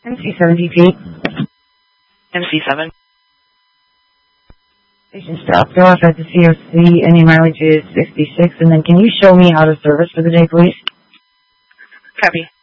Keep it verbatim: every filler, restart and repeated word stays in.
M C seven G P. M C seven. Station stopped off at the C O C, and the mileage is sixty-six. And then can you show me how to service for the day, please? Copy.